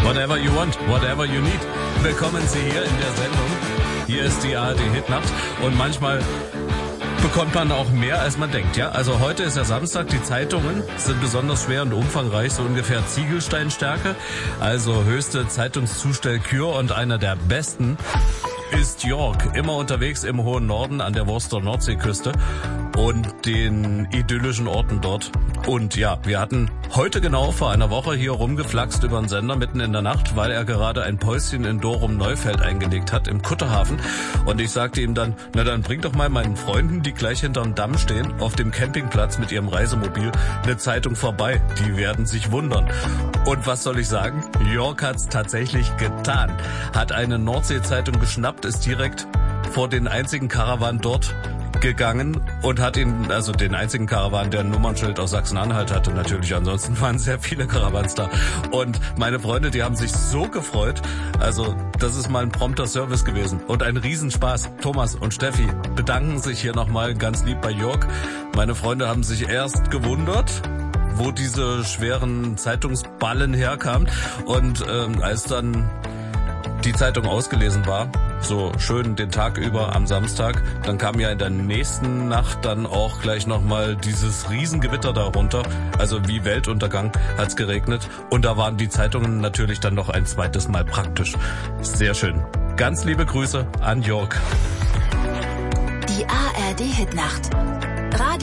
Whatever you want, whatever you need. Willkommen Sie hier in der Sendung. Hier ist die ARD Hitnacht und manchmal bekommt man auch mehr, als man denkt, ja? Also heute ist ja Samstag, die Zeitungen sind besonders schwer und umfangreich, so ungefähr Ziegelsteinstärke, also höchste Zeitungszustellkür, und einer der besten ist York, immer unterwegs im hohen Norden an der Worcester Nordseeküste und den idyllischen Orten dort. Und ja, wir hatten heute genau vor einer Woche hier rumgeflaxt über den Sender mitten in der Nacht, weil er gerade ein Päuschen in Dorum-Neufeld eingelegt hat im Kutterhafen. Und ich sagte ihm dann, na dann bring doch mal meinen Freunden, die gleich hinterm Damm stehen, auf dem Campingplatz mit ihrem Reisemobil, eine Zeitung vorbei. Die werden sich wundern. Und was soll ich sagen? York hat's tatsächlich getan. Hat eine Nordsee-Zeitung geschnappt, ist direkt vor den einzigen Karawan dort gegangen und hat ihn, also den einzigen Karawan, der ein Nummernschild aus Sachsen-Anhalt hatte natürlich, ansonsten waren sehr viele Karawans da. Und meine Freunde, die haben sich so gefreut, also das ist mal ein prompter Service gewesen und ein Riesenspaß. Thomas und Steffi bedanken sich hier nochmal ganz lieb bei York. Meine Freunde haben sich erst gewundert, wo diese schweren Zeitungsballen herkamen, und als dann die Zeitung ausgelesen war, so schön den Tag über am Samstag, dann kam ja in der nächsten Nacht dann auch gleich nochmal dieses Riesengewitter darunter, also wie Weltuntergang hat's geregnet, und da waren die Zeitungen natürlich dann noch ein zweites Mal praktisch. Sehr schön. Ganz liebe Grüße an York. Die ARD Hitnacht.